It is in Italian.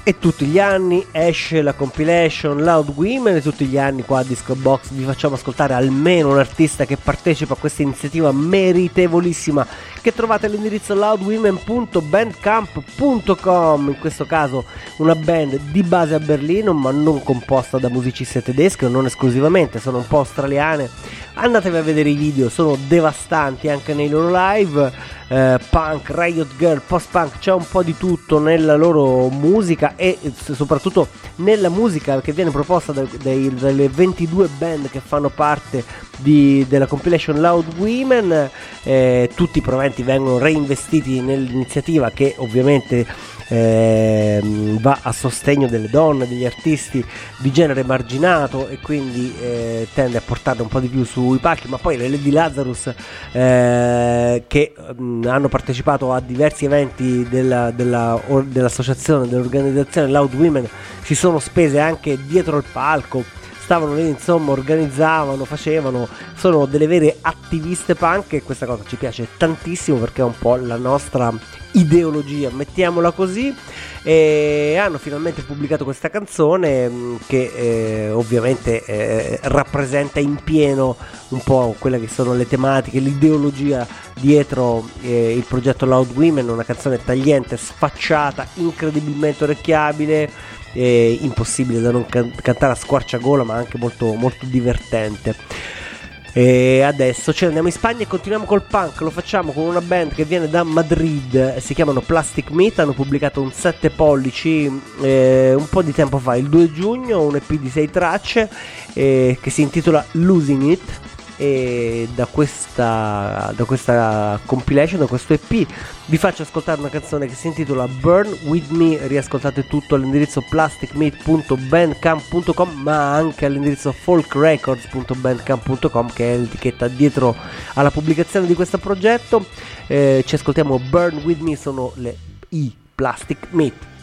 E tutti gli anni esce la compilation Loud Women e tutti gli anni qua a Disco Box vi facciamo ascoltare almeno un artista che partecipa a questa iniziativa meritevolissima che trovate all'indirizzo loudwomen.bandcamp.com. In questo caso una band di base a Berlino ma non composta da musicisti tedeschi o non esclusivamente, sono un po' australiane. Andatevi a vedere i video, sono devastanti anche nei loro live. Punk, riot girl, post-punk, c'è un po' di tutto nella loro musica e soprattutto nella musica che viene proposta dalle 22 band che fanno parte della compilation Loud Women. Tutti i proventi vengono reinvestiti nell'iniziativa che ovviamente va a sostegno delle donne, degli artisti di genere marginato e quindi tende a portarle un po' di più sui palchi. Ma poi le Lady Lazarus che hanno partecipato a diversi eventi dell'associazione, dell'organizzazione Loud Women, si sono spese anche dietro il palco, stavano lì, insomma, organizzavano, facevano, sono delle vere attiviste punk e questa cosa ci piace tantissimo perché è un po' la nostra ideologia, mettiamola così. E hanno finalmente pubblicato questa canzone che ovviamente rappresenta in pieno un po' quelle che sono le tematiche, l'ideologia dietro il progetto Loud Women. Una canzone tagliente, sfacciata, incredibilmente orecchiabile, impossibile da non cantare a squarciagola, ma anche molto, molto divertente. E adesso ce ne andiamo in Spagna e continuiamo col punk. Lo facciamo con una band che viene da Madrid, si chiamano Plastic Meat. Hanno pubblicato un 7 pollici un po' di tempo fa, il 2 giugno, un EP di 6 tracce che si intitola Losing It. E da questa compilation, da questo EP, vi faccio ascoltare una canzone che si intitola Burn With Me. Riascoltate tutto all'indirizzo plasticmeat.bandcamp.com, ma anche all'indirizzo folkrecords.bandcamp.com, che è l'etichetta dietro alla pubblicazione di questo progetto. Ci ascoltiamo Burn With Me, sono i Plastic Meat.